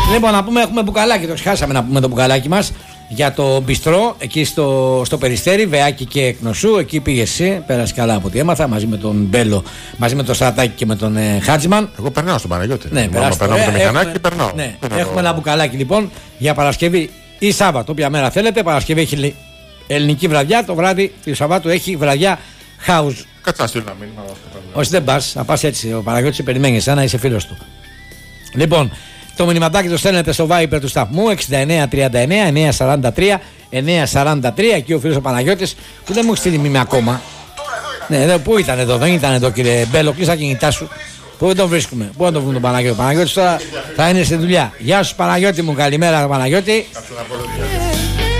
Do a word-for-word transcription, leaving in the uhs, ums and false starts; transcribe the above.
Λοιπόν, να πούμε, έχουμε μπουκαλάκι, το ξεχάσαμε να πούμε το μπουκαλάκι μας για το μπιστρό εκεί στο, στο Περιστέρι, Βεάκι και Εκνοσού. Εκεί πήγε εσύ, πέρασε καλά από ό,τι έμαθα, μαζί με τον Μπέλο, μαζί με τον Στρατάκη και με τον ε, Χάτζιμαν. Εγώ περνάω στον Παναγιώτη. Ναι, περνάω με το μηχανάκι και περνάω. Ναι, έχουμε ένα μπουκαλάκι λοιπόν για Παρασκευή ή Σάββατο, όποια μέρα θέλετε. Παρασκευή έχει ελληνική βραδιά, το βράδυ του Σαββάτου έχει βραδιά house. Κάτσε να στείλω ένα μήνυμα. Όχι, δεν πα, θα πα έτσι. Ο Παναγιώτης σε περιμένει, σαν να είσαι φίλος του. Λοιπόν, το μηνυματάκι το στέλνετε στο Viber του σταθμού εξήντα εννέα τριάντα εννέα εννιακόσια σαράντα τρία εννιακόσια σαράντα τρία. Εκεί ο φίλος ο Παναγιώτης που δεν μου έχει στείλει μήνυμα ακόμα. Ναι, εδώ, πού ήταν εδώ, δεν ήταν εδώ κύριε Μπέλο, κλείσα τα κινητά σου. Πού δεν τον βρίσκουμε, πού να τον βρούμε τον Παναγιώτη. Ο Παναγιώτης τώρα θα είναι στη δουλειά. Γεια σου Παναγιώτη μου, καλημέρα Παναγιώτη.